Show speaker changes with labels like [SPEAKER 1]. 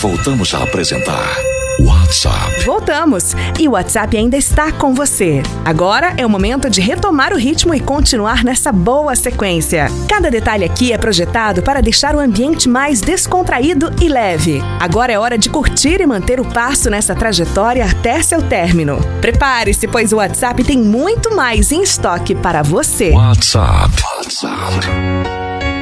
[SPEAKER 1] voltamos a apresentar WhatsApp.
[SPEAKER 2] Voltamos! E o WhatsApp ainda está com você. Agora é o momento de retomar o ritmo e continuar nessa boa sequência. Cada detalhe aqui é projetado para deixar o ambiente mais descontraído e leve. Agora é hora de curtir e manter o passo nessa trajetória até seu término. Prepare-se, pois o WhatsApp tem muito mais em estoque para você.
[SPEAKER 1] WhatsApp.